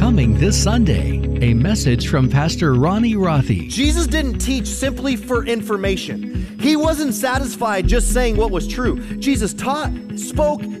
coming this Sunday. A message from Pastor Ronnie Rothy. Jesus didn't teach simply for information. He wasn't satisfied just saying what was true. Jesus taught, spoke,